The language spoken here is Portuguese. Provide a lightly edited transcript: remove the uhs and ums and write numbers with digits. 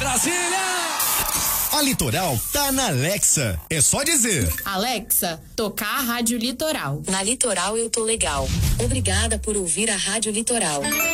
Brasília! A Litoral tá na Alexa. É só dizer: Alexa, tocar a Rádio Litoral. Na Litoral eu tô legal. Obrigada por ouvir a Rádio Litoral.